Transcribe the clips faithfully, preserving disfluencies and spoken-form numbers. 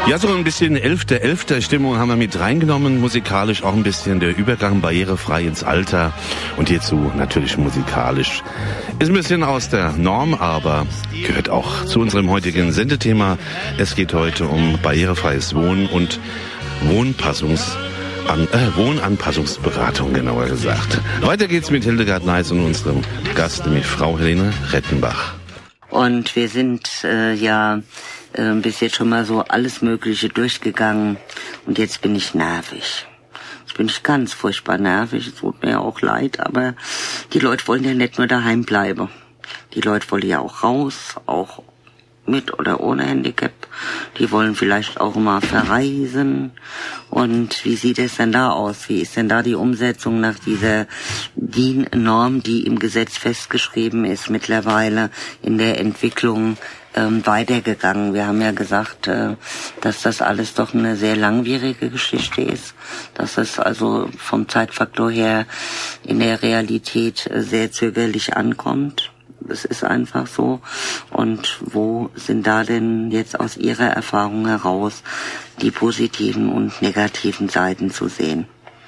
Ja, so ein bisschen elfte elfte Stimmung haben wir mit reingenommen, musikalisch auch ein bisschen der Übergang barrierefrei ins Alter und hierzu natürlich musikalisch. Ist ein bisschen aus der Norm, aber gehört auch zu unserem heutigen Sendethema. Es geht heute um barrierefreies Wohnen und Wohnpassungs An, äh, Wohnanpassungsberatung, genauer gesagt. Weiter geht's mit Hildegard Neis und unserem Gast, nämlich Frau Helene Rettenbach. Und wir sind äh, ja äh, bis jetzt schon mal so alles Mögliche durchgegangen. Und jetzt bin ich nervig. Jetzt bin ich ganz furchtbar nervig. Es tut mir ja auch leid, aber die Leute wollen ja nicht nur daheim bleiben. Die Leute wollen ja auch raus, auch mit oder ohne Handicap. Die wollen vielleicht auch mal verreisen. Und wie sieht es denn da aus? Wie ist denn da die Umsetzung nach dieser D I N-Norm, die im Gesetz festgeschrieben ist, mittlerweile in der Entwicklung ähm, weitergegangen? Wir haben ja gesagt, äh, dass das alles doch eine sehr langwierige Geschichte ist, dass es also vom Zeitfaktor her in der Realität äh, sehr zögerlich ankommt. Es ist einfach so. Und wo sind da denn jetzt aus Ihrer Erfahrung heraus die positiven und negativen Seiten zu sehen?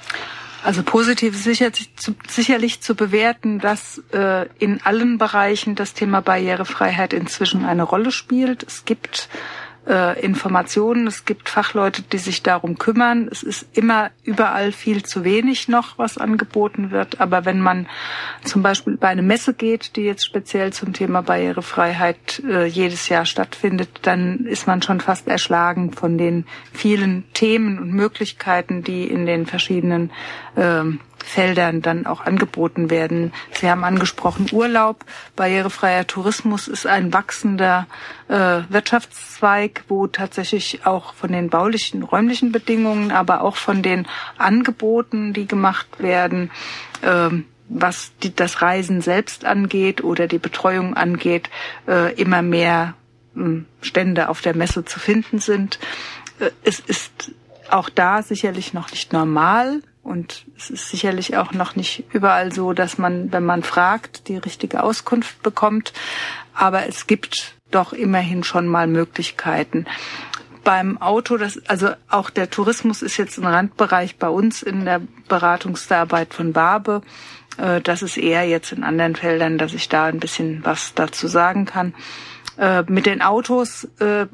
Also positiv ist sicher, sicherlich zu bewerten, dass äh, in allen Bereichen das Thema Barrierefreiheit inzwischen eine Rolle spielt. Es gibt äh, Informationen, es gibt Fachleute, die sich darum kümmern. Es ist immer überall viel zu wenig noch, was angeboten wird. Aber wenn man zum Beispiel bei einer Messe geht, die jetzt speziell zum Thema Barrierefreiheit äh, jedes Jahr stattfindet, dann ist man schon fast erschlagen von den vielen Themen und Möglichkeiten, die in den verschiedenen äh, Feldern dann auch angeboten werden. Sie haben angesprochen Urlaub. Barrierefreier Tourismus ist ein wachsender äh, Wirtschaftszweig, wo tatsächlich auch von den baulichen, räumlichen Bedingungen, aber auch von den Angeboten, die gemacht werden, äh, was die, das Reisen selbst angeht oder die Betreuung angeht, äh, immer mehr äh, Stände auf der Messe zu finden sind. Äh, es ist auch da sicherlich noch nicht normal. Und es ist sicherlich auch noch nicht überall so, dass man, wenn man fragt, die richtige Auskunft bekommt. Aber es gibt doch immerhin schon mal Möglichkeiten. Beim Auto, das, also auch der Tourismus ist jetzt ein Randbereich bei uns in der Beratungsarbeit von Barbe. Äh, das ist eher jetzt in anderen Feldern, dass ich da ein bisschen was dazu sagen kann. Äh, mit den Autos äh,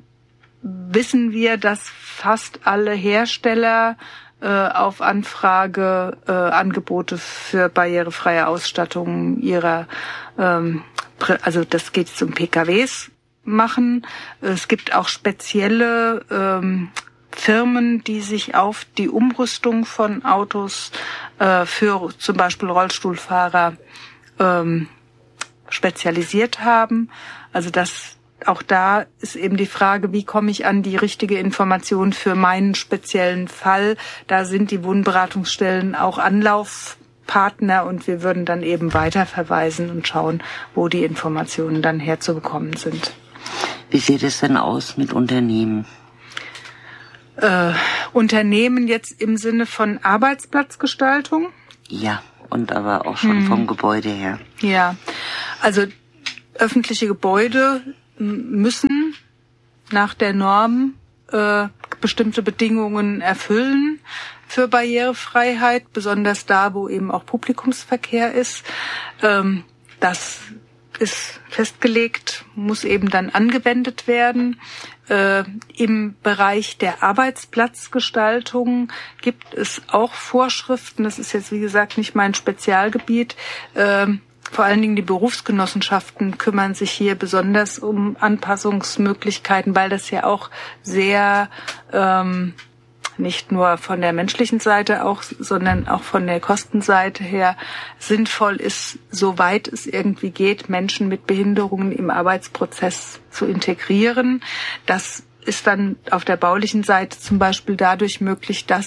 wissen wir, dass fast alle Hersteller auf Anfrage äh, Angebote für barrierefreie Ausstattung ihrer, ähm, also das geht jetzt um P K Ws machen. Es gibt auch spezielle ähm, Firmen, die sich auf die Umrüstung von Autos äh, für zum Beispiel Rollstuhlfahrer ähm, spezialisiert haben. Also das Auch da ist eben die Frage, wie komme ich an die richtige Information für meinen speziellen Fall? Da sind die Wohnberatungsstellen auch Anlaufpartner und wir würden dann eben weiterverweisen und schauen, wo die Informationen dann herzubekommen sind. Wie sieht es denn aus mit Unternehmen? Äh, Unternehmen jetzt im Sinne von Arbeitsplatzgestaltung? Ja, und aber auch schon hm. vom Gebäude her. Ja, also öffentliche Gebäude müssen nach der Norm äh, bestimmte Bedingungen erfüllen für Barrierefreiheit, besonders da, wo eben auch Publikumsverkehr ist. Ähm, das ist festgelegt, muss eben dann angewendet werden. Äh, im Bereich der Arbeitsplatzgestaltung gibt es auch Vorschriften. Das ist jetzt, wie gesagt, nicht mein Spezialgebiet. Äh, Vor allen Dingen die Berufsgenossenschaften kümmern sich hier besonders um Anpassungsmöglichkeiten, weil das ja auch sehr ähm, nicht nur von der menschlichen Seite auch, sondern auch von der Kostenseite her sinnvoll ist, soweit es irgendwie geht, Menschen mit Behinderungen im Arbeitsprozess zu integrieren. Das ist dann auf der baulichen Seite zum Beispiel dadurch möglich, dass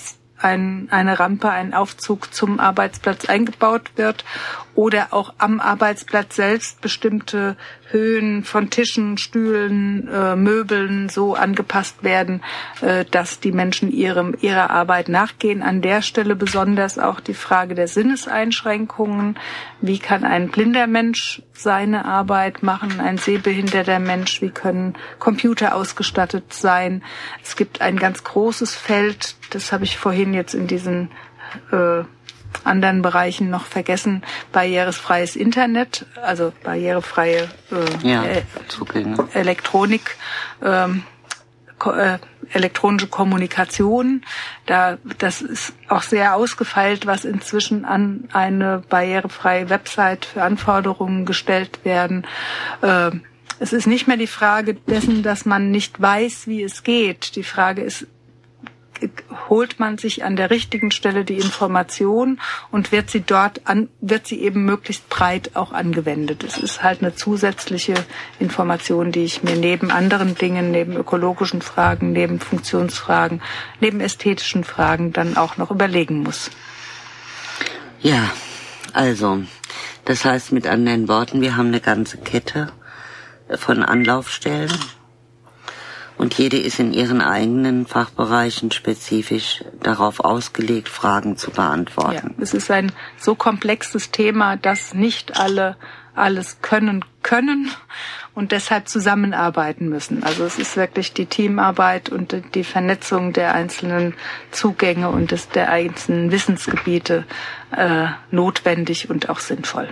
ein, eine Rampe, ein Aufzug zum Arbeitsplatz eingebaut wird oder auch am Arbeitsplatz selbst bestimmte Höhen von Tischen, Stühlen, äh, Möbeln so angepasst werden, äh, dass die Menschen ihrem, ihrer Arbeit nachgehen. An der Stelle besonders auch die Frage der Sinneseinschränkungen. Wie kann ein blinder Mensch seine Arbeit machen, ein sehbehinderter Mensch? Wie können Computer ausgestattet sein? Es gibt ein ganz großes Feld, das habe ich vorhin jetzt in diesen äh, anderen Bereichen noch vergessen, barrierefreies Internet, also barrierefreie äh, ja, äh, Elektronik, ähm, ko- äh, elektronische Kommunikation. Da, das ist auch sehr ausgefeilt, was inzwischen an eine barrierefreie Website für Anforderungen gestellt werden. Äh, es ist nicht mehr die Frage dessen, dass man nicht weiß, wie es geht. Die Frage ist, holt man sich an der richtigen Stelle die Information und wird sie dort an, wird sie eben möglichst breit auch angewendet. Es ist halt eine zusätzliche Information, die ich mir neben anderen Dingen, neben ökologischen Fragen, neben Funktionsfragen, neben ästhetischen Fragen dann auch noch überlegen muss. Ja, also, das heißt mit anderen Worten, wir haben eine ganze Kette von Anlaufstellen. Und jede ist in ihren eigenen Fachbereichen spezifisch darauf ausgelegt, Fragen zu beantworten. Ja, es ist ein so komplexes Thema, dass nicht alle alles können können und deshalb zusammenarbeiten müssen. Also es ist wirklich die Teamarbeit und die Vernetzung der einzelnen Zugänge und des, der einzelnen Wissensgebiete äh, notwendig und auch sinnvoll.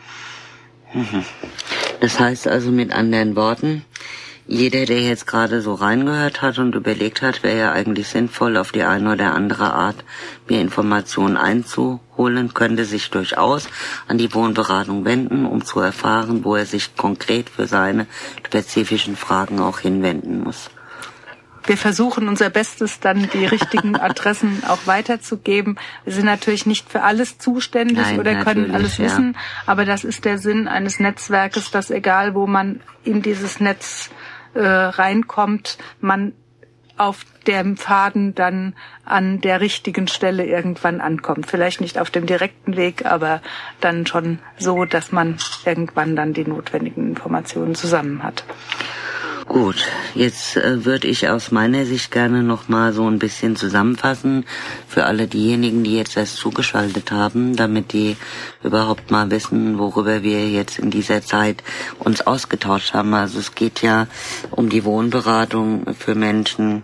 Das heißt also mit anderen Worten, jeder, der jetzt gerade so reingehört hat und überlegt hat, wäre ja eigentlich sinnvoll, auf die eine oder andere Art mehr Informationen einzuholen, könnte sich durchaus an die Wohnberatung wenden, um zu erfahren, wo er sich konkret für seine spezifischen Fragen auch hinwenden muss. Wir versuchen unser Bestes, dann die richtigen Adressen auch weiterzugeben. Wir sind natürlich nicht für alles zuständig Nein, oder können alles ja. wissen, aber das ist der Sinn eines Netzwerkes, dass egal, wo man in dieses Netz äh, reinkommt, man auf dem Faden dann an der richtigen Stelle irgendwann ankommt. Vielleicht nicht auf dem direkten Weg, aber dann schon so, dass man irgendwann dann die notwendigen Informationen zusammen hat. Gut, jetzt äh, würde ich aus meiner Sicht gerne noch mal so ein bisschen zusammenfassen für alle diejenigen, die jetzt erst zugeschaltet haben, damit die überhaupt mal wissen, worüber wir jetzt in dieser Zeit uns ausgetauscht haben. Also es geht ja um die Wohnberatung für Menschen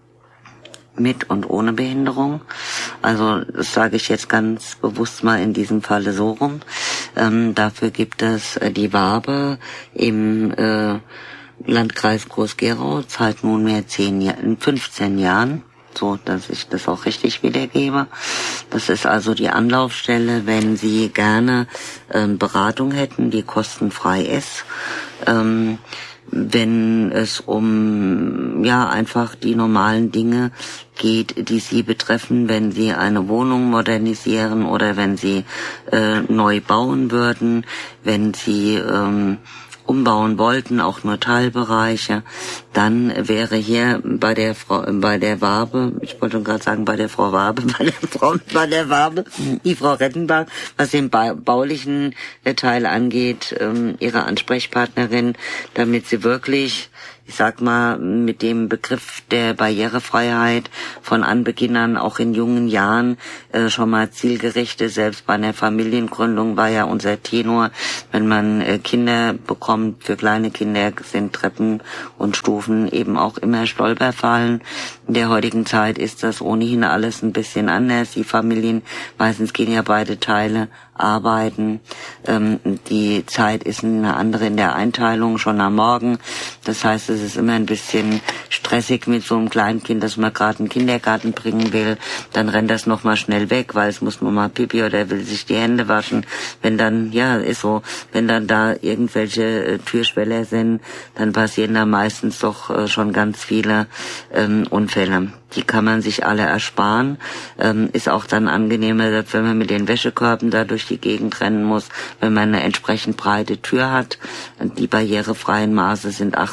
mit und ohne Behinderung. Also das sage ich jetzt ganz bewusst mal in diesem Falle so rum. Ähm, dafür gibt es äh, die Wabe im äh, Landkreis Groß-Gerau, seit nunmehr zehn Jahren, fünfzehn Jahren, so dass ich das auch richtig wiedergebe. Das ist also die Anlaufstelle, wenn Sie gerne ähm, Beratung hätten, die kostenfrei ist. Ähm, wenn es um ja einfach die normalen Dinge geht, die Sie betreffen, wenn Sie eine Wohnung modernisieren oder wenn Sie äh, neu bauen würden, wenn Sie ähm, umbauen wollten, auch nur Teilbereiche, dann wäre hier bei der Frau, bei der Wabe, ich wollte gerade sagen bei der Frau Wabe, bei der Frau, bei der Wabe, die Frau Rettenbach, was den ba- baulichen Teil angeht, ähm, ihre Ansprechpartnerin, damit sie wirklich, ich sag mal, mit dem Begriff der Barrierefreiheit von Anbeginn an auch in jungen Jahren äh, schon mal zielgerichtet. Selbst bei einer Familiengründung war ja unser Tenor, wenn man äh, Kinder bekommt, für kleine Kinder sind Treppen und Stufen eben auch immer Stolperfallen. In der heutigen Zeit ist das ohnehin alles ein bisschen anders. Die Familien, meistens gehen ja beide Teile arbeiten. Ähm, die Zeit ist eine andere in der Einteilung, schon am Morgen. Das heißt, es ist immer ein bisschen stressig mit so einem Kleinkind, dass man gerade einen Kindergarten bringen will. Dann rennt das nochmal schnell weg, weil es muss nur mal Pipi oder will sich die Hände waschen. Wenn dann, ja, ist so, wenn dann da irgendwelche äh, Türschweller sind, dann passieren da meistens doch äh, schon ganz viele ähm, Unfälle. Die kann man sich alle ersparen. Ähm, ist auch dann angenehmer, wenn man mit den Wäschekörben da durch die Gegend rennen muss, wenn man eine entsprechend breite Tür hat. Die barrierefreien Maße sind achtzig Zentimeter.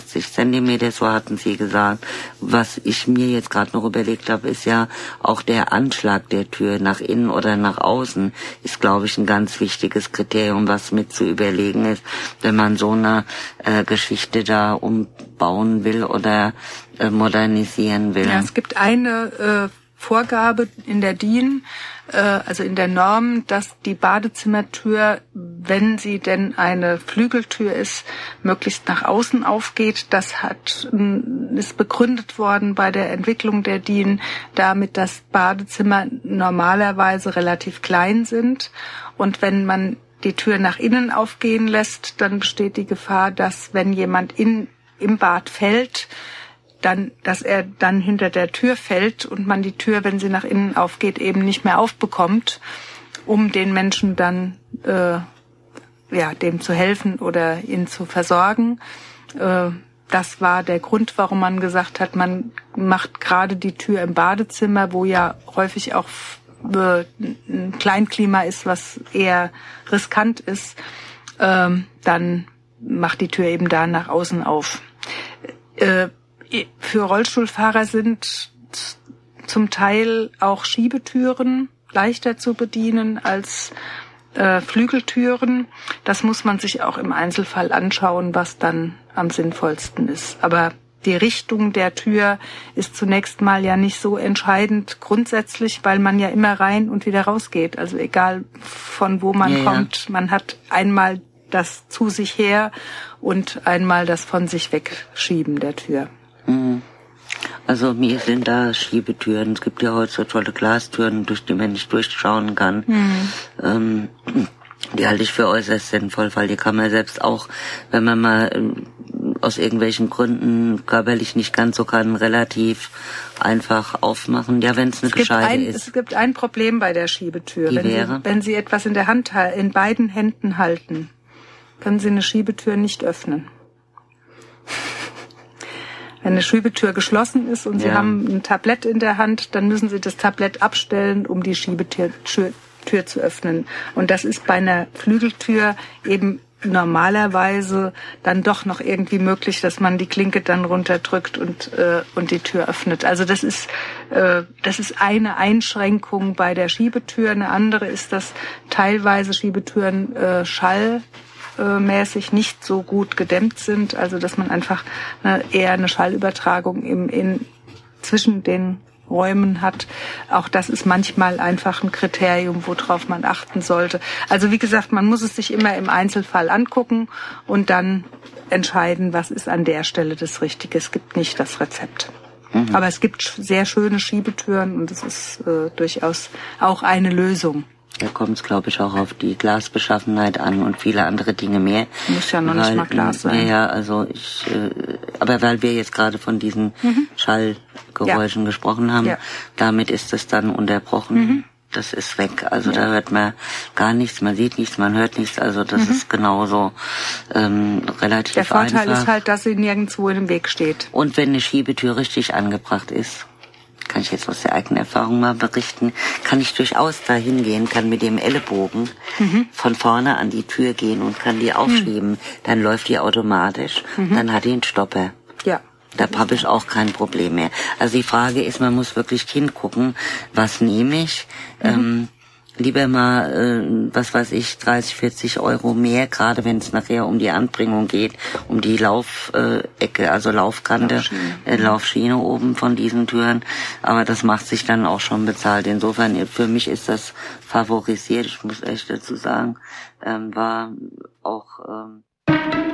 Zentimeter, so hatten Sie gesagt. Was ich mir jetzt gerade noch überlegt habe, ist ja auch der Anschlag der Tür nach innen oder nach außen ist, glaube ich, ein ganz wichtiges Kriterium, was mit zu überlegen ist, wenn man so eine äh, Geschichte da umbauen will oder äh, modernisieren will. Ja, es gibt eine äh, Vorgabe in der D I N, äh, also in der Norm, dass die Badezimmertür, wenn sie denn eine Flügeltür ist, möglichst nach außen aufgeht. Das hat, ist begründet worden bei der Entwicklung der D I N, damit das Badezimmer normalerweise relativ klein sind. Und wenn man die Tür nach innen aufgehen lässt, dann besteht die Gefahr, dass wenn jemand in, im Bad fällt, dann, dass er dann hinter der Tür fällt und man die Tür, wenn sie nach innen aufgeht, eben nicht mehr aufbekommt, um den Menschen dann, äh, ja, dem zu helfen oder ihn zu versorgen. Äh, das war der Grund, warum man gesagt hat, man macht gerade die Tür im Badezimmer, wo ja häufig auch äh, ein Kleinklima ist, was eher riskant ist, äh, dann macht die Tür eben da nach außen auf. Äh, Für Rollstuhlfahrer sind zum Teil auch Schiebetüren leichter zu bedienen als äh, Flügeltüren. Das muss man sich auch im Einzelfall anschauen, was dann am sinnvollsten ist. Aber die Richtung der Tür ist zunächst mal ja nicht so entscheidend grundsätzlich, weil man ja immer rein und wieder rausgeht. Also egal von wo man ja, kommt, ja. Man hat einmal das zu sich her und einmal das von sich wegschieben der Tür. Also mir sind da Schiebetüren. Es gibt ja heute so tolle Glastüren, durch die man nicht durchschauen kann. Mhm. Ähm, die halte ich für äußerst sinnvoll, weil die kann man selbst auch, wenn man mal ähm, aus irgendwelchen Gründen körperlich nicht ganz so kann, relativ einfach aufmachen. Ja, wenn es eine gescheite ist. Es gibt ein Problem bei der Schiebetür. Die wenn wäre? Sie, wenn Sie etwas in der Hand, in beiden Händen halten, können Sie eine Schiebetür nicht öffnen. Wenn eine Schiebetür geschlossen ist und ja. Sie haben ein Tablett in der Hand, dann müssen Sie das Tablett abstellen, um die Schiebetür Tür, Tür zu öffnen. Und das ist bei einer Flügeltür eben normalerweise dann doch noch irgendwie möglich, dass man die Klinke dann runterdrückt und äh, und die Tür öffnet. Also das ist äh, das ist eine Einschränkung bei der Schiebetür. Eine andere ist, dass teilweise Schiebetüren äh, Schall mäßig nicht so gut gedämmt sind, also dass man einfach eine, eher eine Schallübertragung im, in, zwischen den Räumen hat. Auch das ist manchmal einfach ein Kriterium, worauf man achten sollte. Also wie gesagt, man muss es sich immer im Einzelfall angucken und dann entscheiden, was ist an der Stelle das Richtige. Es gibt nicht das Rezept. Mhm. Aber es gibt sehr schöne Schiebetüren und es ist äh, durchaus auch eine Lösung. Da kommt es, glaube ich, auch auf die Glasbeschaffenheit an und viele andere Dinge mehr. Muss ja noch weil, nicht mal Glas sein. Ja, also ich, äh, aber weil wir jetzt gerade von diesen mhm. Schallgeräuschen ja. gesprochen haben, ja. damit ist es dann unterbrochen. Mhm. Das ist weg. Also ja. da hört man gar nichts, man sieht nichts, man hört nichts. Also das mhm. ist genauso ähm, relativ einfach. Der Vorteil einfach. Ist halt, dass sie nirgendwo im Weg steht. Und wenn eine Schiebetür richtig angebracht ist, kann ich jetzt aus der eigenen Erfahrung mal berichten, kann ich durchaus da hingehen, kann mit dem Ellenbogen mhm. von vorne an die Tür gehen und kann die aufschieben. Mhm. Dann läuft die automatisch, mhm. dann hat die einen Stopper. Ja. Da habe ich auch kein Problem mehr. Also die Frage ist, man muss wirklich hingucken, was nehme ich. Mhm. Ähm, lieber mal, äh, was weiß ich, dreißig, vierzig Euro mehr, gerade wenn es nachher um die Anbringung geht, um die Laufecke, äh, also Laufkante, Laufschiene. Äh, Laufschiene oben von diesen Türen. Aber das macht sich dann auch schon bezahlt. Insofern, für mich ist das favorisiert. Ich muss echt dazu sagen, ähm, war auch... Ähm